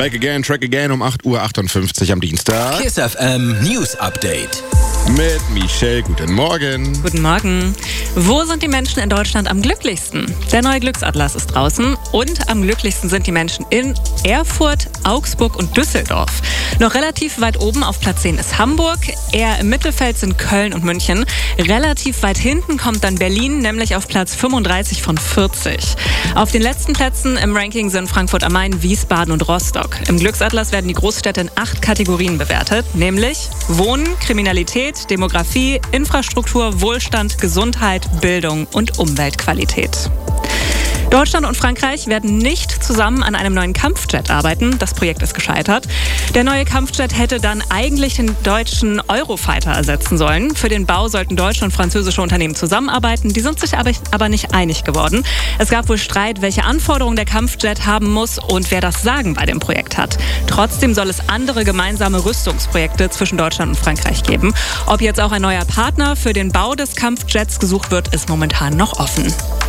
Back again, track again um 8:58 Uhr am Dienstag. Kiss FM News Update. Mit Michelle, guten Morgen. Guten Morgen. Wo sind die Menschen in Deutschland am glücklichsten? Der neue Glücksatlas ist draußen und am glücklichsten sind die Menschen in Erfurt, Augsburg und Düsseldorf. Noch relativ weit oben auf Platz 10 ist Hamburg, eher im Mittelfeld sind Köln und München. Relativ weit hinten kommt dann Berlin, nämlich auf Platz 35 von 40. Auf den letzten Plätzen im Ranking sind Frankfurt am Main, Wiesbaden und Rostock. Im Glücksatlas werden die Großstädte in 8 Kategorien bewertet, nämlich Wohnen, Kriminalität, Demografie, Infrastruktur, Wohlstand, Gesundheit, Bildung und Umweltqualität. Deutschland und Frankreich werden nicht zusammen an einem neuen Kampfjet arbeiten. Das Projekt ist gescheitert. Der neue Kampfjet hätte dann eigentlich den deutschen Eurofighter ersetzen sollen. Für den Bau sollten deutsche und französische Unternehmen zusammenarbeiten. Die sind sich aber nicht einig geworden. Es gab wohl Streit, welche Anforderungen der Kampfjet haben muss und wer das Sagen bei dem Projekt hat. Trotzdem soll es andere gemeinsame Rüstungsprojekte zwischen Deutschland und Frankreich geben. Ob jetzt auch ein neuer Partner für den Bau des Kampfjets gesucht wird, ist momentan noch offen.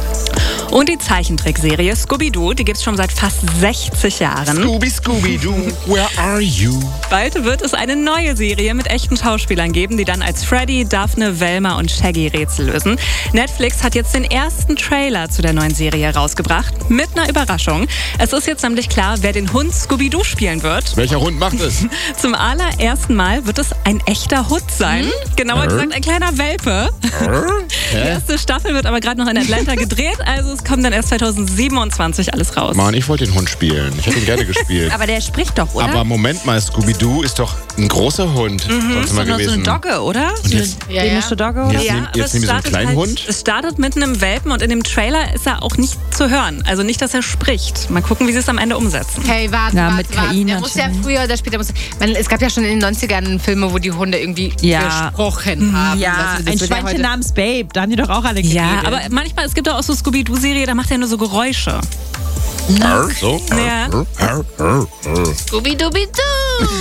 Und die Zeichentrickserie Scooby-Doo, die gibt es schon seit fast 60 Jahren. Scooby-Doo, where are you? Bald wird es eine neue Serie mit echten Schauspielern geben, die dann als Freddy, Daphne, Velma und Shaggy Rätsel lösen. Netflix hat jetzt den ersten Trailer zu der neuen Serie rausgebracht, mit einer Überraschung. Es ist jetzt nämlich klar, wer den Hund Scooby-Doo spielen wird. Welcher Hund macht es? Zum allerersten Mal wird es ein echter Hund sein. Genauer gesagt ein kleiner Welpe. Die erste Staffel wird aber gerade noch in Atlanta gedreht, also es kommt dann erst 2027 alles raus. Mann, ich wollte den Hund spielen. Ich hätte ihn gerne gespielt. Aber der spricht doch, oder? Aber Moment mal, Scooby-Doo ist doch ein großer Hund. Sonst mal so gewesen. eine Dogge, oder? Und jetzt, Dänische Dogge, oder? jetzt nehmen wir so einen kleinen Hund. Es startet mit einem Welpen und in dem Trailer ist er auch nicht zu hören. Also nicht, dass er spricht. Mal gucken, wie sie es am Ende umsetzen. Hey, warte, Ja, warte, mit warte. KI Der muss ja früher oder später... Es gab ja schon in den 90ern Filme, wo die Hunde irgendwie gesprochen haben. Ja, Das ein wird ja Schweinchen heute- namens Babe, da haben die doch auch alle gegeben. Ja, aber manchmal, es gibt auch so Scooby-Doo-Serie, da macht er nur so Geräusche. So? Ja. Scooby-Dooby-Doo!